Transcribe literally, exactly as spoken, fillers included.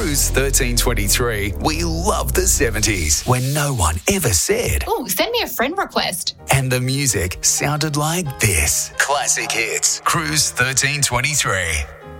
Cruise thirteen twenty-three, we love the seventies when no one ever said. Ooh, send me a friend request. And the music sounded like this. Classic hits. Cruise thirteen twenty-three.